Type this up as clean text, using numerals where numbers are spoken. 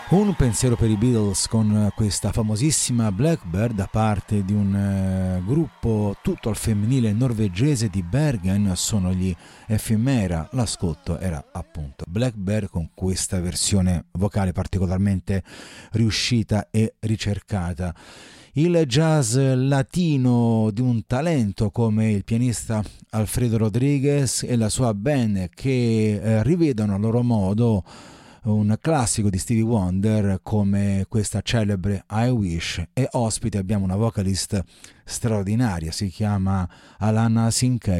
Un pensiero per i Beatles con questa famosissima Blackbird da parte di un gruppo tutto al femminile norvegese di Bergen, sono gli Ephemera. L'ascolto era appunto Blackbird con questa versione vocale particolarmente riuscita e ricercata. Il jazz latino di un talento come il pianista Alfredo Rodriguez e la sua band che rivedono a loro modo un classico di Stevie Wonder come questa celebre I Wish, e ospite abbiamo una vocalist straordinaria, si chiama Alana Sinclair.